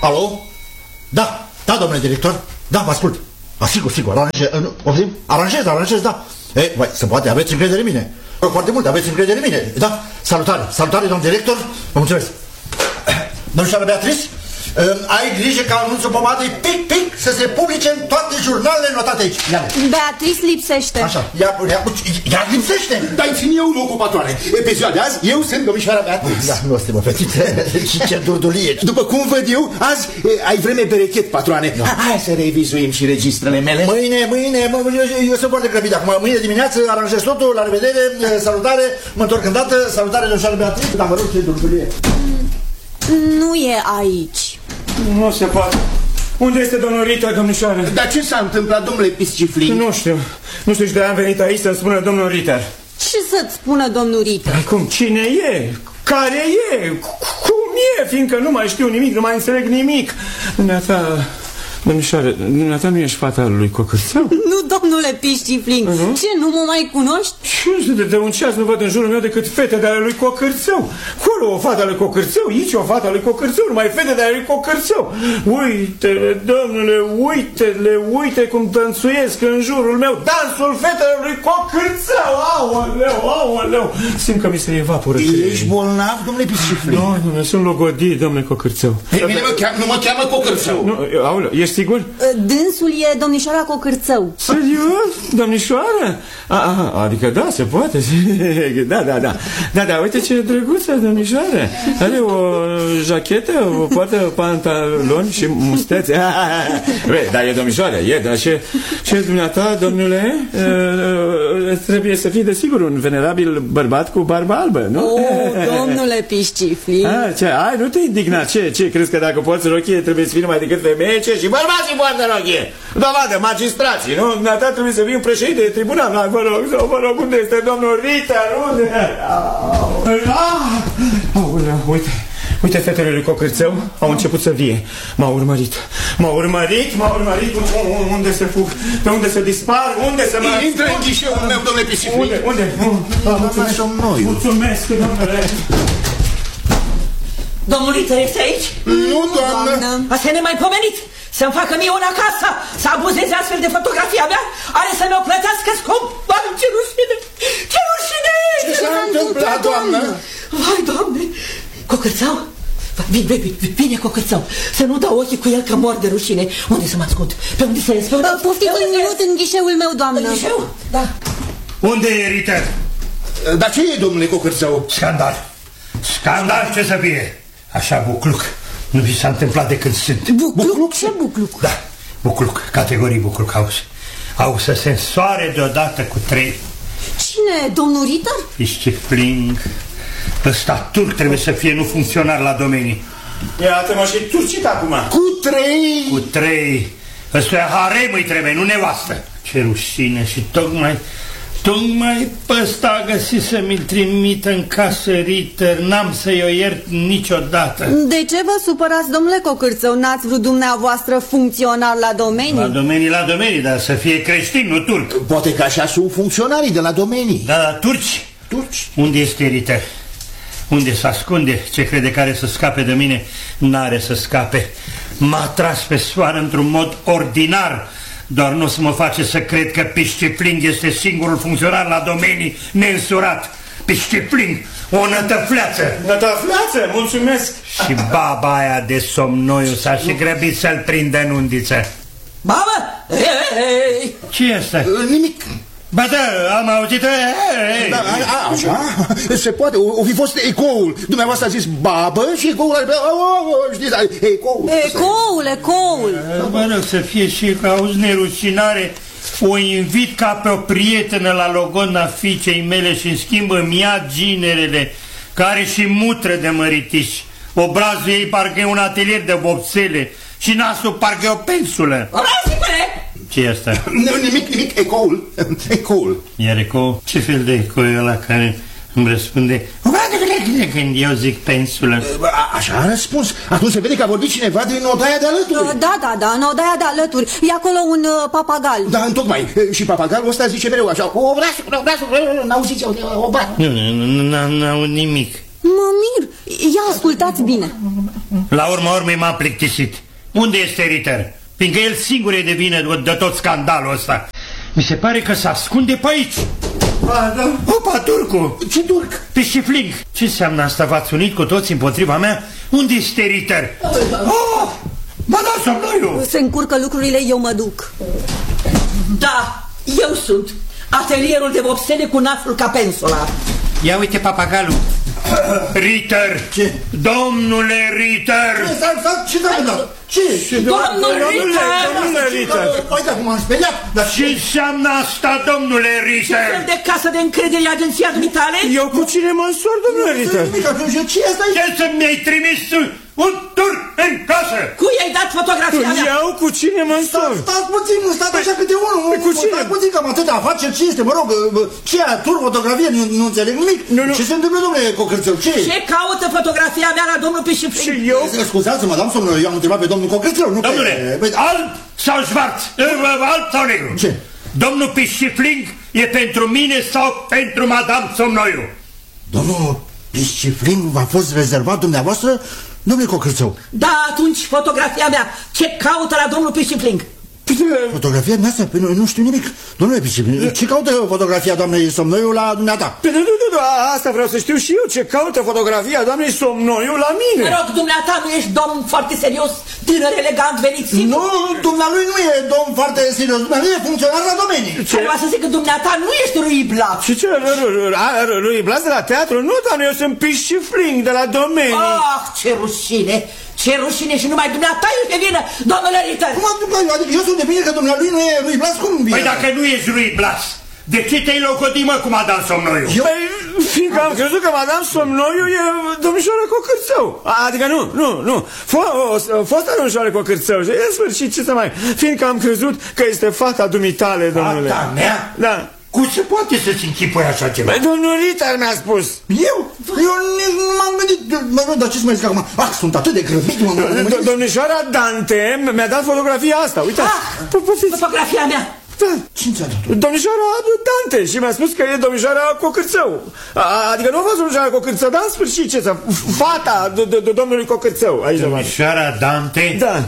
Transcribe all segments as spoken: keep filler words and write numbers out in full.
Alo? Da, da, domnule director. Da, vă ascult. A, sigur, sigur, aranjez, uh, aranjez, aranjez, da. E, vai, se poate, aveți încredere în mine. Foarte mult, aveți încredere în mine. Da, salutare, salutare, domn director. Vă mulțumesc. Domnișoară Beatrice, ai grijă ca anunțul pomadei pic, pic să se publice în toate jurnalele notate aici. Beatrice lipsește. Așa, ea, ea, ea lipsește. Dar țin eu locul, patroane. Pe ziua de azi, eu sunt domnișoara Beatrice. Da, nu o să te mă fetițe. Și ce durdulie. După cum văd eu, azi ai vreme berechet, patroane. Da. Hai să revizuim și registrele mele. Mâine, mâine, mă, eu, eu sunt foarte grăbit acum. Mâine dimineață aranjez totul, la revedere, salutare, mă întorc îndată, salutare, domnișoară Beatrice. Dar mă rog, ce durdulie. Nu e aici. Nu se poate. Unde este domnul Ritter, domnișoară? Dar ce s-a întâmplat, domnule Pisciflin? Nu știu. Nu știu și de am venit aici să-mi spună domnul Ritter. Ce să-ți spună domnul Ritter? Cum? Cine e? Care e? Cum e? Fiindcă nu mai știu nimic, nu mai înțeleg nimic. Dumneata... Domnișoară, dumneata nu ești fata lui Cocârțău? Nu, domnule Pisciflin. Uh -huh. Ce, nu mă mai cunoști? Ce? De, de un ceas nu văd în jurul meu decât fete de ale lui Cocârțău. Acolo o fată ale lui Cocârțău, aici o fată ale lui Cocârțău, numai fete de ale lui Cocârțău. Uite-le, domnule, uite-le, uite cum dansuiesc în jurul meu dansul fetelor lui Cocârțău. Aoleu, aoleu. Simt că mi se evaporă. Ești bolnav, domnule Pisciflin? Nu, nu, sunt logodit, domnule Cocârțău. Mine mă cheamă, nu mă cheamă Cocârțău. Nu, aoleu, ești sigur? Dânsul e domnișoara Cocârțău. Serios? Domnișoară? A, a, adică da, se poate. Da, da, da. Da, da, uite ce drăguță, domnișoară. Are o jachetă, o poartă pantaloni și mustețe. Da, e domnișoară, e, dar ce, ce dumneata, domnule, trebuie să fii desigur un venerabil bărbat cu barbă albă, nu? Oh, domnule Pisciflin. A, ce, ai, nu te indigna, ce, ce, crezi că dacă poți rochie trebuie să fii numai decât femeie, ce, și bărbații poartă rochie? Dovadă, magistrații, nu? Dumneata trebuie să fii un președinte de tribunal. Vă rog, vă rog, unde este domnul Ritter? Unde? Aoleu, uite, uite, fetele lui Cocârțău au început să vie. M-au urmărit, m-au urmărit, m-au urmărit. Unde se fug? Pe unde se dispar? Unde se mă... Intră în ghișeul meu, domnule Pisciflin. Unde? Unde? Mulțumesc, mulțumesc, domnule. Domnul Ritter este aici? Nu, doamnă. Asta e nemaipomenit. Să-mi facă mie una acasă, să abuzeze astfel de fotografia mea, are să mi-o plătească scump. Vai, ce rușine! Ce rușine! Ce s-a întâmplat, doamnă? Vai, Doamne! Cocârțău? Vine, vine, vine Cocârțău. Să nu dau ochii cu el că mor de rușine. Unde să mă ascund? Pe unde să ies? Poftiți un minut în ghișeul meu, doamnă. În ghișeu? Da. Unde e Ritter? Dar ce e, domnule Cocârțău? Scandal. Scandal, ce să fie? Așa, bucluc. Nu vi s-a întâmplat de când sunt. Bucluc? bucluc? Ce bucluc? Da, bucluc, categorii bucluc, auzi. Au să se însoare deodată cu trei. Cine, domnul Ritter? Pisciflin. Ăsta turc trebuie să fie nu funcționar la domenii. Iată-mă și turcit acum. Cu trei? Cu trei. Ăsta harem îi trebuie, nu nevastă. Ce rușine și tocmai... Tocmai pe ăsta a găsit să mi-l trimită în casă Ritter. N-am să-i o iert niciodată. De ce vă supărați, domnule Cocârțău? N-ați vrut dumneavoastră funcționar la domenii? La domenii, la domenii, dar să fie creștin, nu turc. Poate că așa sunt funcționarii de la domenii. Da, da, turci. Turci? Unde este Ritter? Unde se ascunde? Ce crede că are să scape de mine? N-are să scape. M-a tras pe soară într-un mod ordinar. Doar nu să mă face să cred că Pisciflin este singurul funcționar la domenii neînsurat. Pisciflin, o nătăfleață. Nătăfleață, mulțumesc. Și baba aia de somnoiu s-a și grăbit să-l prindă în undiță. Babă! Ei! Ce este? Nimic. Ba da, am auzit. Da, a, așa? Se poate, o, o fi fost ecoul. Dumneavoastră a zis babă și ecoul a zis, știți, ecoul. Ecoul, ecoul. Bă, rog să fie și că auzi nerușinare. O invit ca pe o prietenă la logodna fiicei mele și în schimb îmi ia ginerele, care și mutră de măritiși. Obrazul ei parcă e un atelier de vopsele și nasul parcă e o pensulă. Obrazipule! Ce e asta? Nimic, nimic, ecoul. Ecoul. Iar ecou? Ce fel de ecou e ăla care îmi răspunde când eu zic pensulă? Așa a răspuns. Atunci se vede că a vorbit cineva din odaia de alături. Da, da, da, în odaia de alături. E acolo un uh, papagal. Da, întocmai. Și papagalul ăsta zice mereu așa, obrasul, obrasul, n-auziți, obrasul. Nu, n-au nimic. Mă mir. Ia ascultați bine. La urma urmei m-am plictisit. Unde este Ritter? Fiindcă el singur e de vină de tot scandalul ăsta. Mi se pare că se ascunde pe aici. A, da. Opa, turcu! Ce turc? Piscifling! Ce înseamnă asta? V-ați unit cu toți împotriva mea? Unde este Ritter? Oh! M-a dat somnoiul! Se încurcă lucrurile, eu mă duc. Da, eu sunt. Atelierul de vopsele cu nasul ca pensula. Ia uite papagalul. Ritter! Ce? Domnule Ritter! Ce, doamnă? Ce? Domnul Ritter! Domnule Ritter! Uite acum am speriat. Ce înseamnă asta, domnule Ce Ritter? fel de casă de încredere e agenția dumitale? Eu cu cine mă însor, domnule Ritter? Ce e asta aici? Ce să mi-ai trimis un turc în casă? Cui ai dat fotografia mea? Eu cu cine mă însor? Stați puțin, nu stați așa câte unul. Cu cine? Stați puțin, cam atâta afaceri. Ce este, mă rog? Ce e tur, fotografie? Nu, nu înțeleg nimic. Nu, nu. Ce se întâmplă, domnule Cocârțău? Ce e? Ce caută fotografia mea la domnul Și Piscifling? eu? Scuzați-mă, doamnă somnă, eu am întrebat pe domnul Cocârțău, nu Domnule, pe... alb sau șvarț? Alb sau negru? Ce? Domnul Piscifling e pentru mine sau pentru Madame Somnoiu? Domnul Piscifling v-a fost rezervat dumneavoastră, domnule Cocârțău? Da, atunci fotografia mea. Ce caută la domnul Piscifling? Fotografia mea asta? Păi nu, nu știu nimic. Domnule Piscifling, ce caută fotografia doamnei Somnoiu la dumneata? Nu, nu, nu, nu, asta vreau să știu și eu. Ce caută fotografia doamnei Somnoiu la Mă mine? rog, dumneata, nu ești domn foarte serios, tânăr, elegant, venit simplu? Nu, dumnealui nu e domn foarte serios, dumnealui e funcționar la domenii. Vreau să zic că dumneata nu ești Rui Blat. Și ce? Lui Blas de la teatru? Nu, doamne, eu sunt Piscifling de la domenii. Ah, ce rușine! Ce rușine și numai dumneata ești de vină, domnule Ritter! Cum adică eu sunt de bine că dumnealui nu e lui Blas? Cum vine? Păi dacă nu ești lui Blas, de ce te-ai logodit, mă, cu Madame Somnoiu? Păi, fiindcă am crezut că Madame Somnoiu e domnișoara Cocârțău. Adică nu, nu, nu. Fosta domnișoară Cocârțău. În sfârșit, ce să mai... Fiindcă am crezut că este fata dumitale, domnule. Fata mea? Da. Cum se poate să-ți închipui așa ceva? Păi, domnul Ritter mi-a spus. Eu? Eu nici nu m-am gândit. Mă rog, dar ce să mai zic acum? Ah, sunt atât de grăbit, mă. Domnișoara Dante mi-a dat fotografia asta, uitați. Ah, fotografia mea! Da. Ce ți-a dat? Domnișoara Dante și mi-a spus că e domnișoara Cocârțău. Adică nu a fost domnișoara Cocârțău, dar în sfârșit ce să... Fata de domnului Cocârțău. Domnișoara Dante? Da.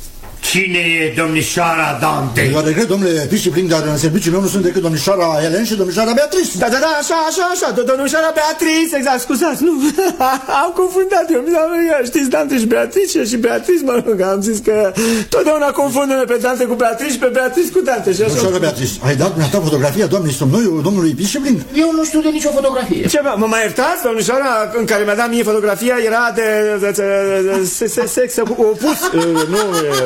Cine e domnișoara Dante? Eu regret, domnule Piscifling, dar în serviciul meu nu sunt decât domnișoara Helen și domnișoara Beatrice. Da, da, da, așa, așa, așa, domnișoara Beatrice, exact, scuzați, nu, am confundat eu, știți, Dante și Beatrice și Beatrice, mă rog, am zis că totdeauna confundă pe Dante cu Beatrice și pe Beatrice cu Dante și așa. Domnișoara Beatrice, ai dat dumneata fotografia doamnei Somnoiu, domnului Piscifling? Eu nu știu de nicio fotografie. Ce, mă mai iertați, domnișoara în care mi-a dat mie fotografia era de sex opus, nu...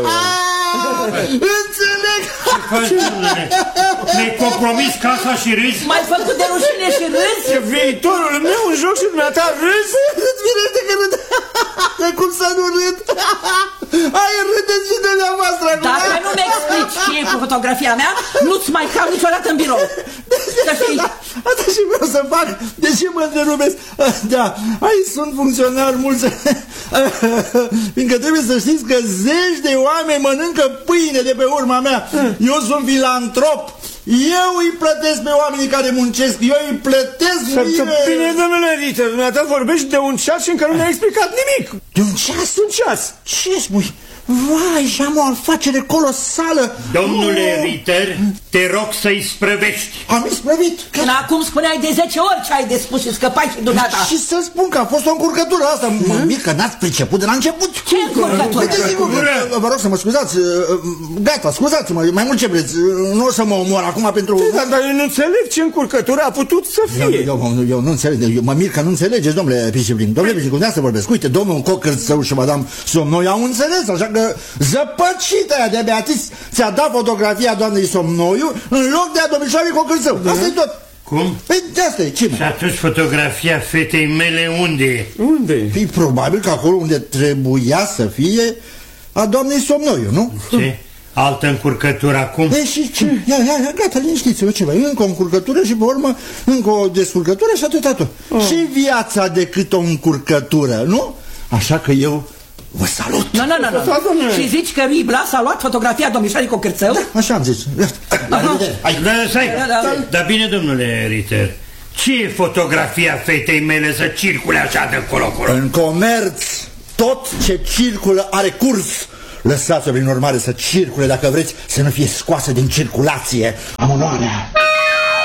Înțeleg! Ce faci, domnule? Ne-ai compromis casa și râzi? M-ai făcut de rușine și râzi? E viitorul meu în joc și dumneata râzi? Îți firește că râd. Cum să nu râd? Ai râdeți și dumneavoastră acum. Dacă nu-mi explici ce e cu fotografia mea, nu-ți mai cam niciodată în birou. Să știi. Asta și vreau să fac. De ce mă întrerupesc? Da, aici sunt funcționari mulți. Fiindcă trebuie să știți că zeci de oameni mănâncă pâine de pe urma mea. Eu sunt filantrop. Eu îi plătesc pe oamenii care muncesc. Eu îi plătesc mie. Bine, domnule Ritter, dumneata vorbești de un ceas și încă nu mi-ai explicat nimic. De un ceas? Un ceas. Ce spui? Vai, și am o afacere colosală. Domnule oh. Ritter, te rog să-i sprăvești. Am isprăvit. Până acum spuneai de zece ori ce ai de spus și scăpai și dumneata. Și să spun că a fost o încurcătură asta. Mă mir că n-ați priceput de la început. Ce încurcătură? Vă rog să mă scuzați. Gata, scuzați-mă, mai mult ce vreți. Nu o să mă omor acum pentru... Dar, dar eu nu înțeleg ce încurcătură a putut să fie. Eu, eu, eu nu înțeleg, eu mă mir că nu înțelegeți, domnule Piscifling. Domnule Piscifling, cum să vorbesc? Uite, domnul Cocârțău și Madame Somnoiu au înțeles, așa că zăpăcită aia de Beatrice ți-a dat fotografia doamnei Somnoiu în loc de a domnișoarei Cocârțău. Asta e tot. Cum? Păi de asta e, ce mai? Și atunci fotografia fetei mele unde e? Unde e? Păi probabil că acolo unde trebuia să fie a doamnei Somnoiu, nu? Ce? Altă încurcătură acum? E și ce? Ia, ia, ia, gata, liniștiți-vă, ce mai? Încă o încurcătură și pe urmă încă o descurcătură și atât, atât. Oh. Și viața decât o încurcătură, nu? Așa că eu vă salut. Nu, nu, nu, nu. Și zici că Rui Blas a luat fotografia domnișoarei Cocârțău? Da, așa am zis. Dar bine, domnule Ritter, ce e fotografia fetei mele să circule așa de colo-colo? În comerț Tot ce circulă are curs. Lăsați-o prin urmare să circule dacă vreți, să nu fie scoasă din circulație. Am onoarea.